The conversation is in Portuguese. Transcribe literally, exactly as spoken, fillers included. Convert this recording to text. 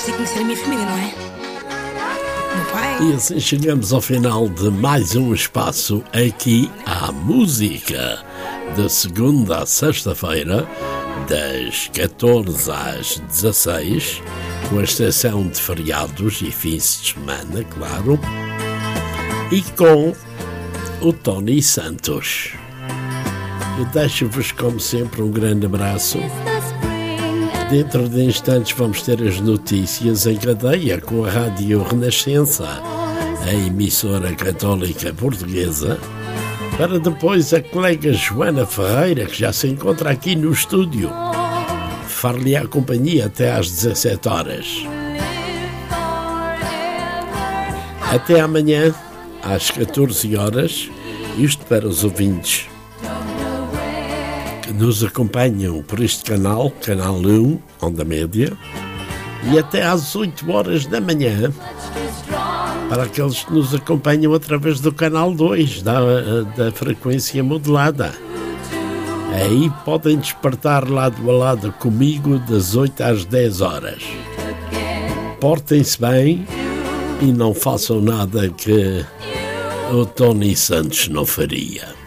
e conhecer a minha família, não é? Meu pai. E assim chegamos ao final de mais um espaço aqui à música, de segunda a sexta-feira, das catorze às dezasseis, com exceção de feriados e fins de semana, claro, e com o Tony Santos. Eu deixo-vos, como sempre, um grande abraço. Dentro de instantes vamos ter as notícias em cadeia com a Rádio Renascença, a emissora católica portuguesa, para depois a colega Joana Ferreira, que já se encontra aqui no estúdio, far-lhe a companhia até às dezassete horas. Até amanhã, às catorze horas, isto para os ouvintes que nos acompanham por este canal, canal um, Onda Média, e até às oito horas da manhã, para aqueles que nos acompanham através do canal dois, da, da frequência modulada. Aí podem despertar lado a lado comigo das oito às dez horas. Portem-se bem e não façam nada que o Tony Santos não faria.